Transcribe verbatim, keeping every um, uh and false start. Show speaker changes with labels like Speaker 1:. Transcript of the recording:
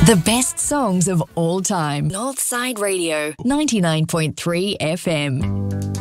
Speaker 1: The best songs of all time. Northside Radio, ninety-nine point three F M.